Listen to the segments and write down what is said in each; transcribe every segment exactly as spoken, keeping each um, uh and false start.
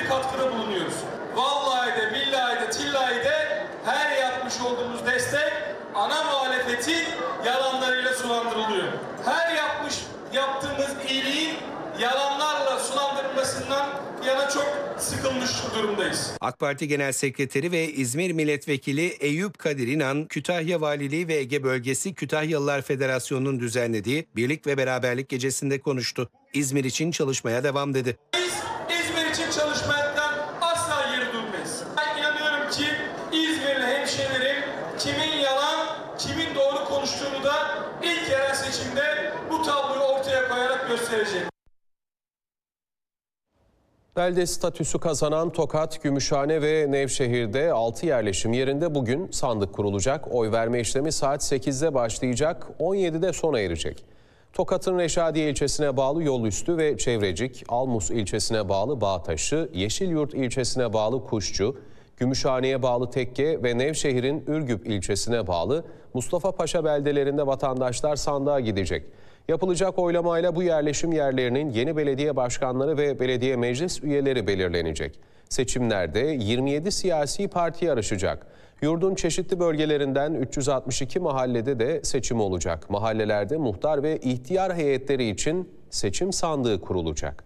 katkıda bulunuyoruz. Vallahi de, billahi de, tillahi de her yapmış olduğumuz destek ana muhalefetin yalanlarıyla sulandırılıyor. Her yapmış yaptığımız iyiliğin yalanlarla sulandırılmasından yana çok sıkılmış durumdayız. AK Parti Genel Sekreteri ve İzmir Milletvekili Eyüp Kadir İnan, Kütahya Valiliği ve Ege Bölgesi Kütahyalılar Federasyonu'nun düzenlediği Birlik ve Beraberlik Gecesi'nde konuştu. İzmir için çalışmaya devam dedi. Biz İzmir için çalışmaktan asla geri durmayız. Ben inanıyorum ki İzmirli hemşehrilerim kimin yalan, kimin doğru konuştuğunu da ilk yerel seçimde bu tabloyu ortaya koyarak gösterecek. Belde statüsü kazanan Tokat, Gümüşhane ve Nevşehir'de altı yerleşim yerinde bugün sandık kurulacak. Oy verme işlemi saat sekizde başlayacak, on yedide sona erecek. Tokat'ın Reşadiye ilçesine bağlı Yolüstü ve Çevrecik, Almus ilçesine bağlı Bağtaşı, Yeşilyurt ilçesine bağlı Kuşçu, Gümüşhane'ye bağlı Tekke ve Nevşehir'in Ürgüp ilçesine bağlı Mustafa Paşa beldelerinde vatandaşlar sandığa gidecek. Yapılacak oylamayla bu yerleşim yerlerinin yeni belediye başkanları ve belediye meclis üyeleri belirlenecek. Seçimlerde yirmi yedi siyasi parti yarışacak. Yurdun çeşitli bölgelerinden üç yüz altmış iki mahallede de seçim olacak. Mahallelerde muhtar ve ihtiyar heyetleri için seçim sandığı kurulacak.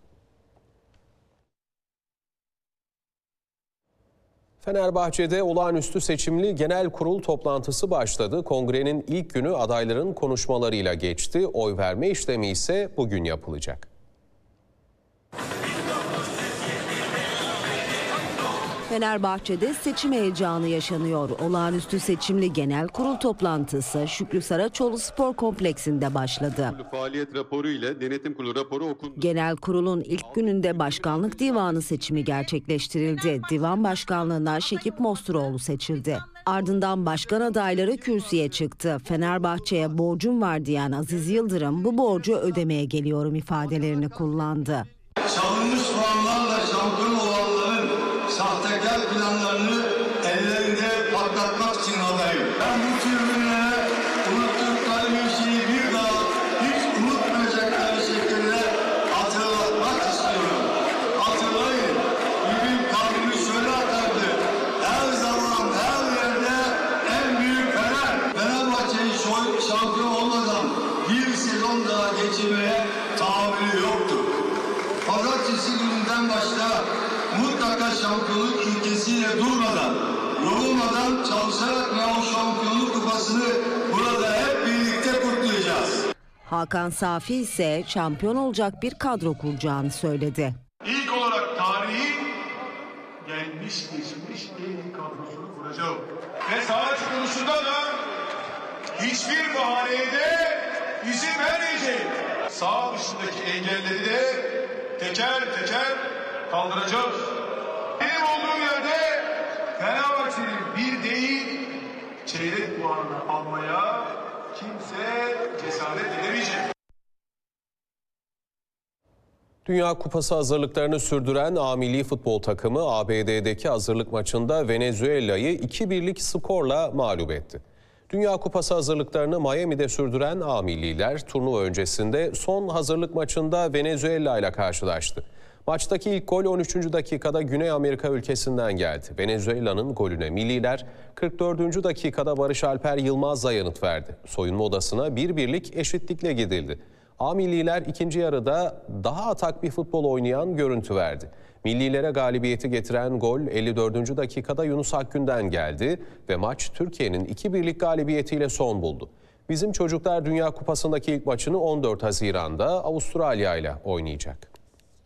Fenerbahçe'de olağanüstü seçimli genel kurul toplantısı başladı. Kongrenin ilk günü adayların konuşmalarıyla geçti. Oy verme işlemi ise bugün yapılacak. Fenerbahçe'de seçim heyecanı yaşanıyor. Olağanüstü seçimli genel kurul toplantısı Şükrü Saraçoğlu Spor Kompleksinde başladı. Faaliyet raporu ile denetim kurulu raporu okundu. Genel kurulun ilk gününde başkanlık divanı seçimi gerçekleştirildi. Divan başkanlığına Şekip Mosturoğlu seçildi. Ardından başkan adayları kürsüye çıktı. Fenerbahçe'ye borcum var diyen Aziz Yıldırım bu borcu ödemeye geliyorum ifadelerini kullandı. Çalınmış puanlarla şampiyon olanların sahtekar planlarını ellerinde patlatmak için adayım. Ben bu tribünlere unuttukları bir şeyi bir daha hiç unutmayacakları şekilde hatırlatmak istiyorum. Hatırlayın, bizim kalbimiz şöyle atardı. Her zaman, her yerde en büyük Fener. Fenerbahçe'yi şampiyon olmadan bir sezon daha geçirmeye tahammülü yoktu. Pazartesi gününden başla mutlaka şampiyonluk ilkesiyle durmadan, yorulmadan çalışarak ve o şampiyonluk kupasını burada hep birlikte kutlayacağız. Hakan Safi ise şampiyon olacak bir kadro kuracağını söyledi. İlk olarak tarihin gelmiş geçmiş en iyi kadrosunu kuracağım. Ve sahaya çıkılışında da hiçbir bahaneye de izin vermeyeceğim. Sağ dışındaki engelleri de teker teker kaldıracağız. Benim olduğum yerde Fenerbahçe'nin bir değil çeyrek puanını almaya kimse cesaret edemeyecek. Dünya Kupası hazırlıklarını sürdüren A milli futbol takımı A B D'deki hazırlık maçında Venezuela'yı iki birlik skorla mağlup etti. Dünya Kupası hazırlıklarını Miami'de sürdüren A milliler turnuva öncesinde son hazırlık maçında Venezuela ile karşılaştı. Maçtaki ilk gol on üçüncü dakikada Güney Amerika ülkesinden geldi. Venezuela'nın golüne milliler kırk dördüncü dakikada Barış Alper Yılmaz'la yanıt verdi. Soyunma odasına bir birlik eşitlikle gidildi. A milliler ikinci yarıda daha atak bir futbol oynayan görüntü verdi. Millilere galibiyeti getiren gol elli dördüncü dakikada Yunus Akgün'den geldi ve maç Türkiye'nin iki birlik galibiyetiyle son buldu. Bizim çocuklar Dünya Kupası'ndaki ilk maçını on dört Haziran'da Avustralya ile oynayacak.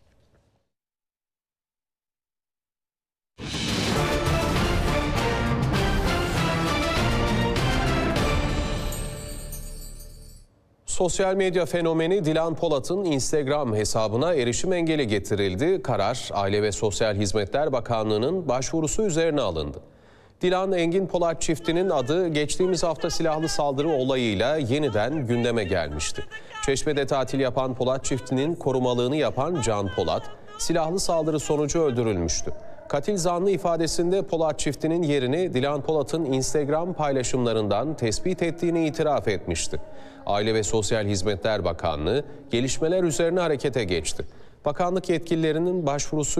Sosyal medya fenomeni Dilan Polat'ın Instagram hesabına erişim engeli getirildi. Karar, Aile ve Sosyal Hizmetler Bakanlığı'nın başvurusu üzerine alındı. Dilan Engin Polat çiftinin adı geçtiğimiz hafta silahlı saldırı olayıyla yeniden gündeme gelmişti. Çeşme'de tatil yapan Polat çiftinin korumalığını yapan Can Polat, silahlı saldırı sonucu öldürülmüştü. Katil zanlı ifadesinde Polat çiftinin yerini Dilan Polat'ın Instagram paylaşımlarından tespit ettiğini itiraf etmişti. Aile ve Sosyal Hizmetler Bakanlığı gelişmeler üzerine harekete geçti. Bakanlık yetkililerinin başvurusu